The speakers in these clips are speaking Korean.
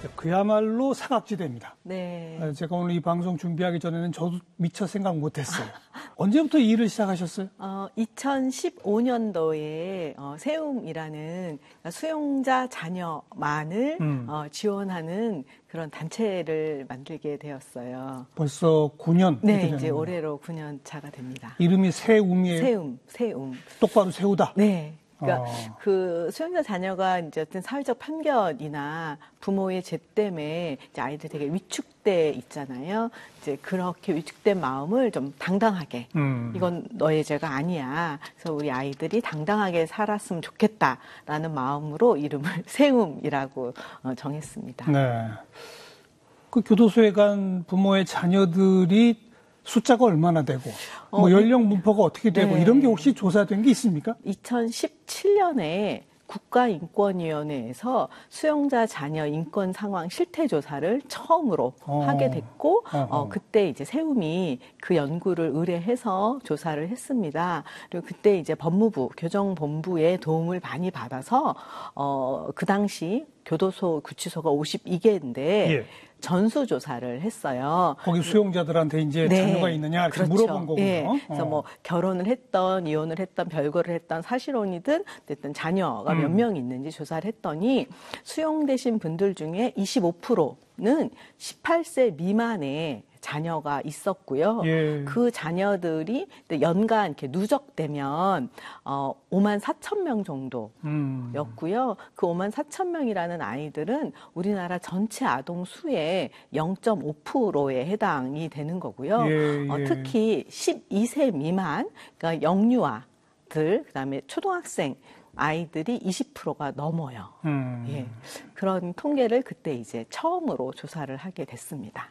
그야말로 사각지대입니다. 네. 제가 오늘 이 방송 준비하기 전에는 저도 미처 생각 못했어요. 언제부터 이 일을 시작하셨어요? 2015년도에 세움이라는 수용자 자녀만을 지원하는 그런 단체를 만들게 되었어요. 벌써 9년? 네, 이제 올해로 9년 차가 됩니다. 이름이 세움이에요? 세움. 똑바로 세우다? 네. 그러니까 그 수용자 자녀가 이제 어떤 사회적 편견이나 부모의 죄 때문에 이제 아이들 되게 위축돼 있잖아요. 이제 그렇게 위축된 마음을 좀 당당하게 이건 너의 죄가 아니야. 그래서 우리 아이들이 당당하게 살았으면 좋겠다라는 마음으로 이름을 세움이라고 정했습니다. 네. 그 교도소에 간 부모의 자녀들이 숫자가 얼마나 되고, 연령 분포가 어떻게 되고, 네. 이런 게 혹시 조사된 게 있습니까? 2017년에 국가인권위원회에서 수용자 자녀 인권 상황 실태 조사를 처음으로 하게 됐고, 그때 이제 세움이 그 연구를 의뢰해서 조사를 했습니다. 그리고 그때 이제 법무부, 교정본부의 도움을 많이 받아서, 그 당시 교도소, 구치소가 52개인데, 예. 전수조사를 했어요. 거기 수용자들한테 이제 네. 자녀가 있느냐 이렇게 그렇죠. 물어본 거군요. 예. 그래서 뭐 결혼을 했던, 이혼을 했던, 별거를 했던, 사실혼이든 어쨌든 자녀가 몇 명 있는지 조사를 했더니 수용되신 분들 중에 25%는 18세 미만의 자녀가 있었고요. 예. 그 자녀들이 연간 이렇게 누적되면 5만 4천 명 정도였고요. 그 5만 4천 명이라는 아이들은 우리나라 전체 아동 수의 0.5%에 해당이 되는 거고요. 예, 예. 특히 12세 미만, 그러니까 영유아들, 그다음에 초등학생 아이들이 20%가 넘어요. 예. 그런 통계를 그때 이제 처음으로 조사를 하게 됐습니다.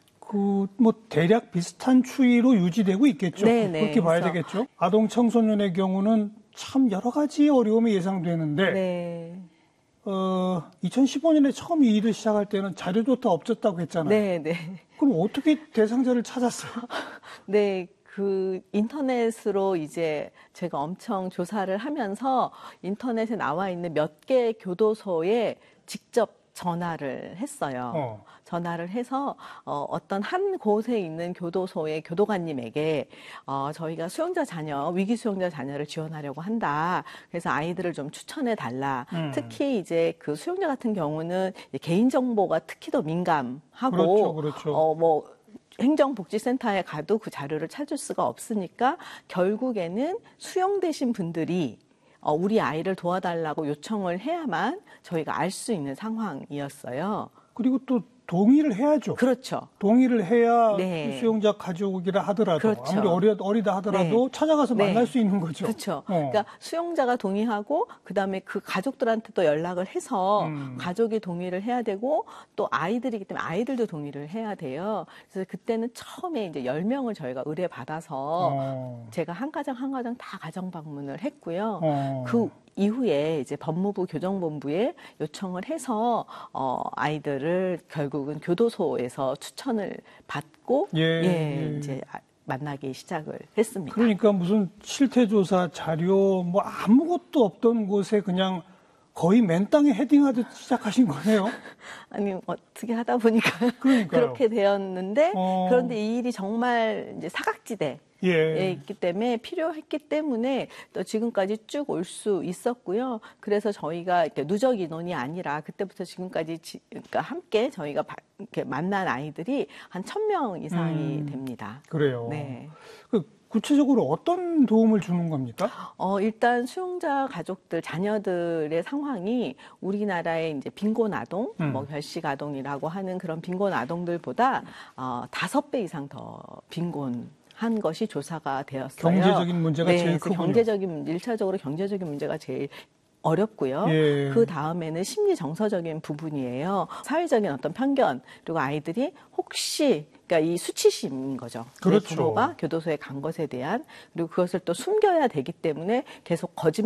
대략 비슷한 추이로 유지되고 있겠죠. 네네. 그렇게 봐야 되겠죠. 아동 청소년의 경우는 참 여러 가지 어려움이 예상되는데, 네. 2015년에 처음 이 일을 시작할 때는 자료도 다 없었다고 했잖아요. 네네. 그럼 어떻게 대상자를 찾았어요? 네. 그 인터넷으로 이제 제가 엄청 조사를 하면서 인터넷에 나와 있는 몇 개 교도소에 직접 전화를 했어요. 전화를 해서 어떤 한 곳에 있는 교도소의 교도관님에게 저희가 수용자 자녀, 위기 수용자 자녀를 지원하려고 한다. 그래서 아이들을 좀 추천해 달라. 특히 이제 그 수용자 같은 경우는 개인 정보가 특히 더 민감하고 그렇죠. 행정복지센터에 가도 그 자료를 찾을 수가 없으니까 결국에는 수용되신 분들이 우리 아이를 도와달라고 요청을 해야만 저희가 알 수 있는 상황이었어요. 그리고 또 동의를 해야죠. 그렇죠. 동의를 해야 네. 수용자 가족이라 하더라도 그렇죠. 아무리 어리다 하더라도 네. 찾아가서 네. 만날 수 있는 거죠. 그렇죠. 그러니까 수용자가 동의하고 그다음에 그 가족들한테 또 연락을 해서 가족이 동의를 해야 되고 또 아이들이기 때문에 아이들도 동의를 해야 돼요. 그래서 그때는 처음에 이제 10명을 저희가 의뢰받아서 제가 한 가정 한 가정 다 가정 방문을 했고요. 그 이후에 이제 법무부 교정본부에 요청을 해서 아이들을 결국은 교도소에서 추천을 받고 이제 만나기 시작을 했습니다. 그러니까 무슨 실태조사 자료 뭐 아무것도 없던 곳에 그냥 거의 맨 땅에 헤딩하듯 시작하신 거네요. 아니 어떻게 하다 보니까 그렇게 되었는데 그런데 이 일이 정말 이제 사각지대. 있기 때문에 필요했기 때문에 또 지금까지 쭉 올 수 있었고요. 그래서 저희가 이렇게 누적 인원이 아니라 그때부터 지금까지 그러니까 함께 저희가 이렇게 만난 아이들이 한 1,000명 이상이 됩니다. 그래요. 네. 구체적으로 어떤 도움을 주는 겁니까? 일단 수용자 가족들, 자녀들의 상황이 우리나라의 이제 빈곤 아동, 뭐 결식 아동이라고 하는 그런 빈곤 아동들보다 5배 이상 더 빈곤 한 것이 조사가 되었어요. 경제적인 문제가 제일 크군요. 1차적으로 경제적인 문제가 제일 어렵고요. 그 다음에는 심리 정서적인 부분이에요. 사회적인 어떤 편견, 그리고 아이들이 혹시, 그러니까 이 수치심인 거죠. 그렇죠. 부모가 교도소에 간 것에 대한, 그리고 그것을 또 숨겨야 되기 때문에 계속 거짓말